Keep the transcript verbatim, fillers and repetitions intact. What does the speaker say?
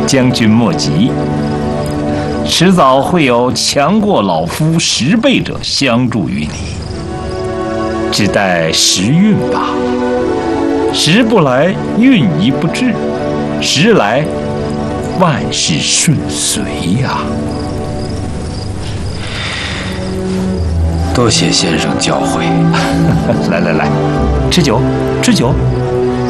将军莫急，迟早会有强过老夫十倍者相助于你，只待时运吧。时不来，运宜不至；时来，万事顺遂呀。 多谢先生教诲。 来来来，吃酒，吃酒。